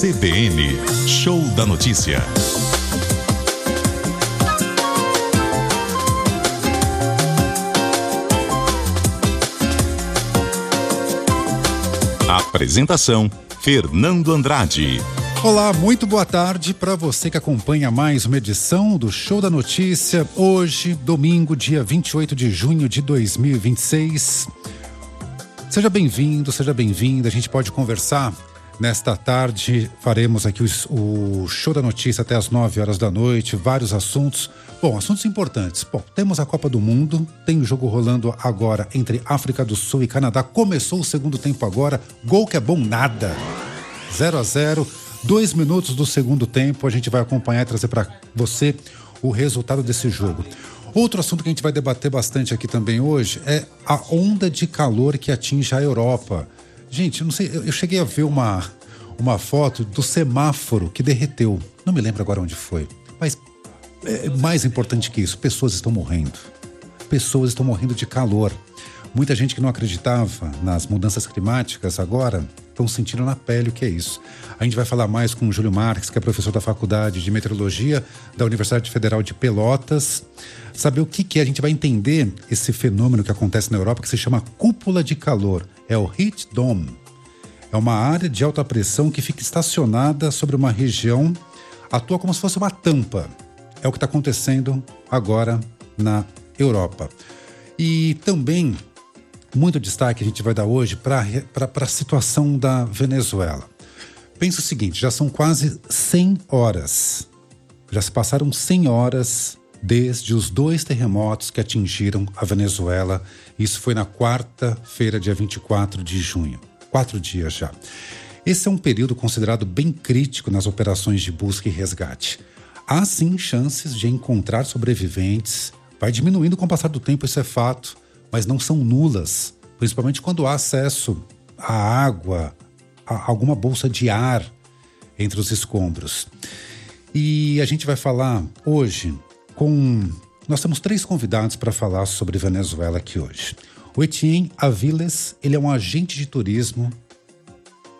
CBN, Show da Notícia. Apresentação, Fernando Andrade. Olá, muito boa tarde para você que acompanha mais uma edição do Show da Notícia. Hoje, domingo, dia 28 de junho de 2026. Seja bem-vindo, seja bem-vinda. A gente pode conversar nesta tarde. Faremos aqui o Show da Notícia até as 9 horas da noite. Vários assuntos. Bom, assuntos importantes. Bom, temos a Copa do Mundo. Tem o jogo rolando agora entre África do Sul e Canadá. Começou o segundo tempo agora. Gol que é bom nada. 0-0. 2 minutos do segundo tempo. A gente vai acompanhar e trazer para você o resultado desse jogo. Outro assunto que a gente vai debater bastante aqui também hoje é a onda de calor que atinge a Europa. Gente, eu não sei, eu cheguei a ver uma foto do semáforo que derreteu. Não me lembro agora onde foi. Mas mais importante que isso, pessoas estão morrendo. Pessoas estão morrendo de calor. Muita gente que não acreditava nas mudanças climáticas agora estão sentindo na pele o que é isso. A gente vai falar mais com o Júlio Marques, que é professor da Faculdade de Meteorologia da Universidade Federal de Pelotas. Saber o que é, a gente vai entender esse fenômeno que acontece na Europa, que se chama cúpula de calor. É o Heat Dome. É uma área de alta pressão que fica estacionada sobre uma região, atua como se fosse uma tampa. É o que está acontecendo agora na Europa. E também, muito destaque a gente vai dar hoje para a situação da Venezuela. Pensa o seguinte, já são quase 100 horas. Já se passaram 100 horas desde os 2 terremotos que atingiram a Venezuela. Isso foi na quarta-feira, dia 24 de junho. 4 dias já. Esse é um período considerado bem crítico nas operações de busca e resgate. Há sim chances de encontrar sobreviventes. Vai diminuindo com o passar do tempo, isso é fato, mas não são nulas. Principalmente quando há acesso à água, a alguma bolsa de ar entre os escombros. E a gente vai falar hoje nós temos 3 convidados para falar sobre Venezuela aqui hoje. O Etienne Aviles, ele é um agente de turismo